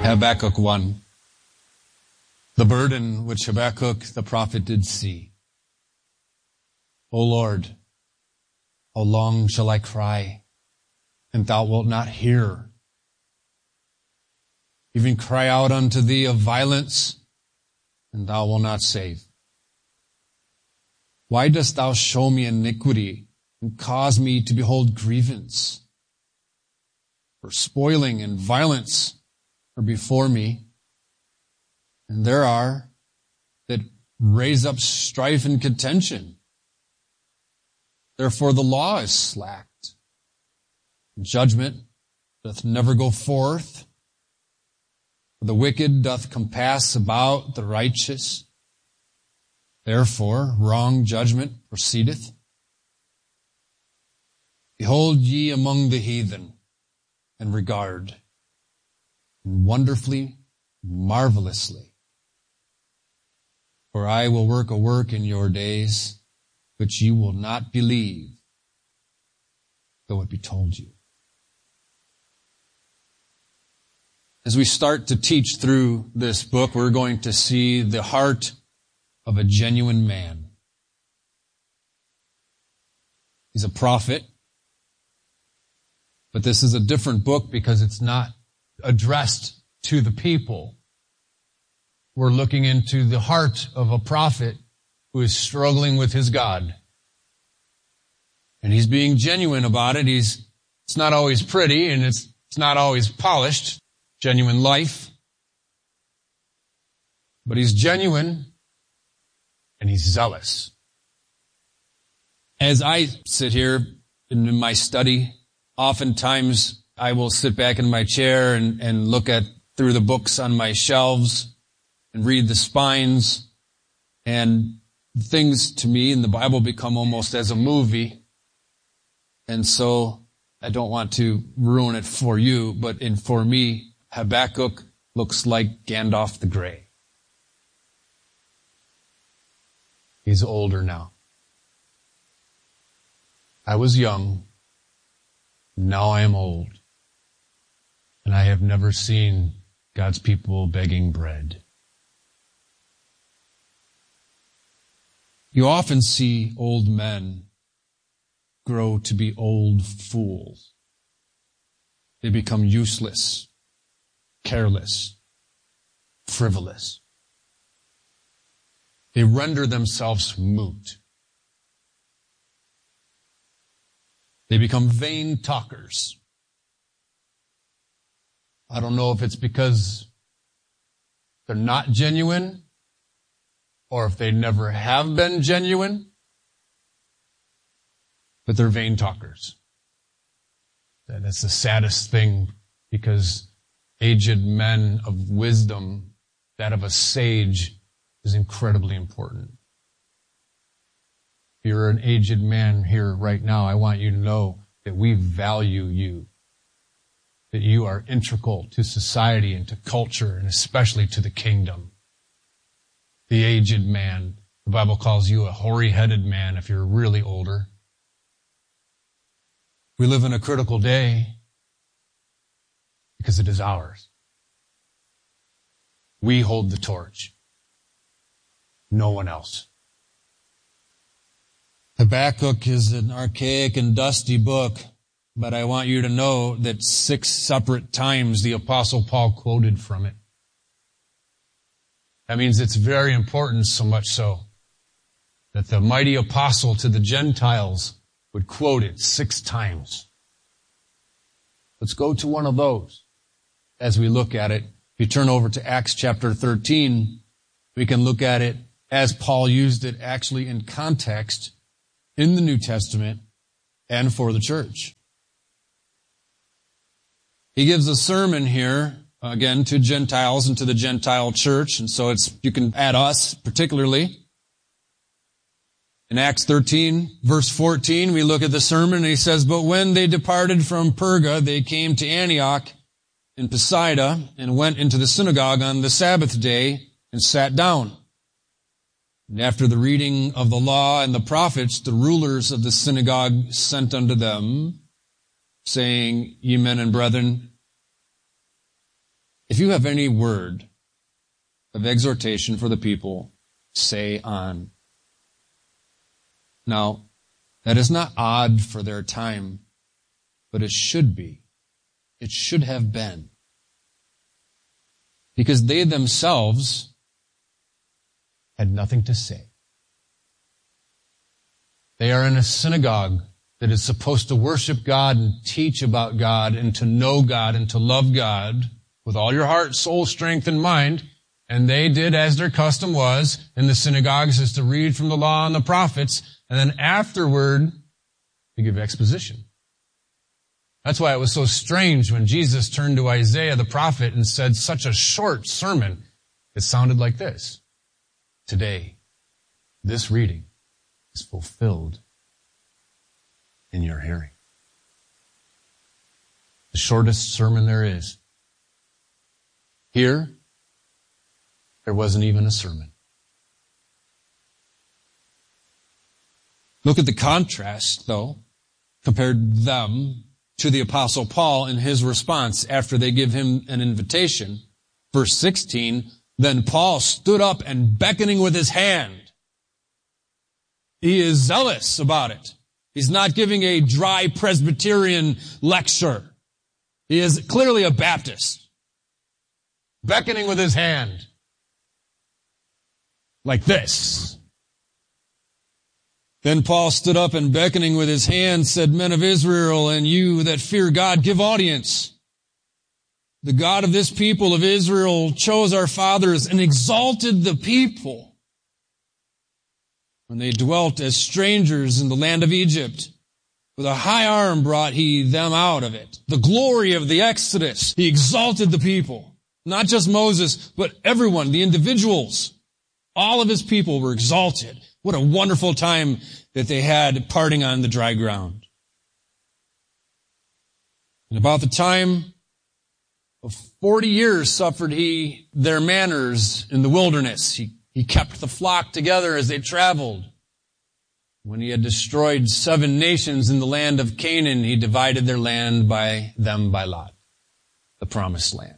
Habakkuk 1. The burden which Habakkuk the prophet did see. O Lord, how long shall I cry, and thou wilt not hear? Even cry out unto thee of violence, and thou wilt not save. Why dost thou show me iniquity, and cause me to behold grievance? For spoiling and violence are before me, and there are that raise up strife and contention. Therefore the law is slacked, and judgment doth never go forth. For the wicked doth compass about the righteous. Therefore wrong judgment proceedeth. Behold ye among the heathen, and regard, and wonderfully, marvelously. For I will work a work in your days, which you will not believe, though it be told you. As we start to teach through this book, we're going to see the heart of a genuine man. He's a prophet, but this is a different book because it's not addressed to the people. We're looking into the heart of a prophet who is struggling with his God. And he's being genuine about it. It's not always pretty and it's not always polished, genuine life. But he's genuine and he's zealous. As I sit here in my study, oftentimes I will sit back in my chair and look through the books on my shelves and read the spines, and things to me in the Bible become almost as a movie. And so I don't want to ruin it for you, but for me, Habakkuk looks like Gandalf the Grey. He's older now. I was young. Now I am old. And I have never seen God's people begging bread. You often see old men grow to be old fools. They become useless, careless, frivolous. They render themselves moot. They become vain talkers. I don't know if it's because they're not genuine or if they never have been genuine, but they're vain talkers. And it's the saddest thing because aged men of wisdom, that of a sage, is incredibly important. If you're an aged man here right now, I want you to know that we value you, that you are integral to society and to culture and especially to the kingdom. The aged man, the Bible calls you a hoary-headed man if you're really older. We live in a critical day because it is ours. We hold the torch. No one else. Habakkuk is an archaic and dusty book, but I want you to know that 6 separate times the Apostle Paul quoted from it. That means it's very important, so much so that the mighty apostle to the Gentiles would quote it 6 times. Let's go to one of those as we look at it. If you turn over to Acts chapter 13, we can look at it as Paul used it actually in context in the New Testament and for the church. He gives a sermon here, again, to Gentiles and to the Gentile church, and so you can add us particularly. In Acts 13, verse 14, we look at the sermon, and he says, "But when they departed from Perga, they came to Antioch in Pisidia, and went into the synagogue on the Sabbath day, and sat down. And after the reading of the law and the prophets, the rulers of the synagogue sent unto them, saying, Ye men and brethren, If you have any word of exhortation for the people, say on. Now, that is not odd for their time, but it should be. It should have been. Because they themselves had nothing to say. They are in a synagogue that is supposed to worship God and teach about God and to know God and to love God with all your heart, soul, strength, and mind. And they did as their custom was in the synagogues, is to read from the law and the prophets, and then afterward to give exposition. That's why it was so strange when Jesus turned to Isaiah the prophet and said such a short sermon. It sounded like this. Today, this reading is fulfilled in your hearing. The shortest sermon there is. Here, there wasn't even a sermon. Look at the contrast, though, compared them to the Apostle Paul in his response after they give him an invitation. Verse 16, then Paul stood up and beckoning with his hand. He is zealous about it. He's not giving a dry Presbyterian lecture. He is clearly a Baptist. Beckoning with his hand. Like this. Then Paul stood up and beckoning with his hand said, Men of Israel, and you that fear God, give audience. The God of this people of Israel chose our fathers and exalted the people when they dwelt as strangers in the land of Egypt. With a high arm brought he them out of it. The glory of the Exodus. He exalted the people. Not just Moses, but everyone, the individuals. All of his people were exalted. What a wonderful time that they had parting on the dry ground. And about the time of 40 years suffered he their manners in the wilderness. He kept the flock together as they traveled. When he had destroyed 7 nations in the land of Canaan, he divided their land by lot, the promised land.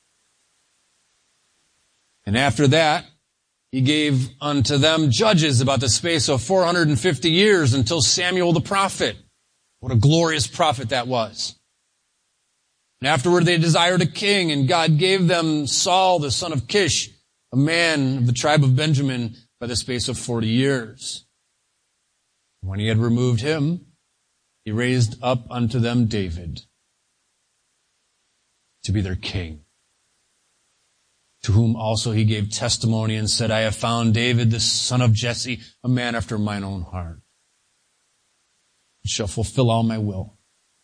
And after that, he gave unto them judges about the space of 450 years until Samuel the prophet. What a glorious prophet that was. And afterward they desired a king, and God gave them Saul the son of Kish, a man of the tribe of Benjamin, by the space of 40 years. When he had removed him, he raised up unto them David to be their king, to whom also he gave testimony and said, I have found David, the son of Jesse, a man after mine own heart. He shall fulfill all my will.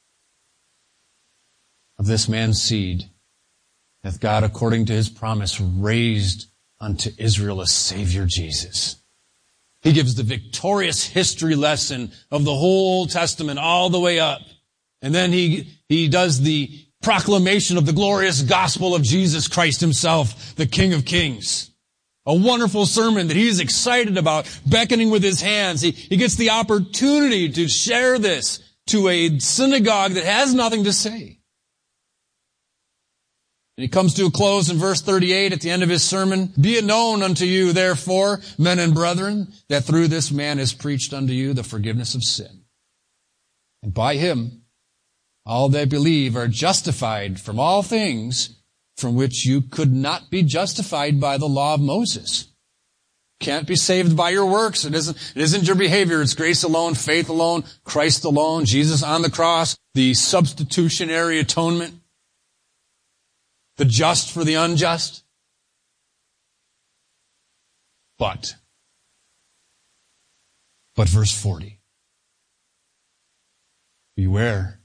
Of this man's seed hath God, according to his promise, raised unto Israel a Savior, Jesus. He gives the victorious history lesson of the whole Testament all the way up. And then he does the proclamation of the glorious gospel of Jesus Christ himself, the King of Kings. A wonderful sermon that he is excited about, beckoning with his hands. He gets the opportunity to share this to a synagogue that has nothing to say. And he comes to a close in verse 38 at the end of his sermon. Be it known unto you, therefore, men and brethren, that through this man is preached unto you the forgiveness of sin. And by him, all that believe are justified from all things from which you could not be justified by the law of Moses. Can't be saved by your works. It isn't your behavior. It's grace alone, faith alone, Christ alone, Jesus on the cross, the substitutionary atonement, the just for the unjust. But verse 40. Beware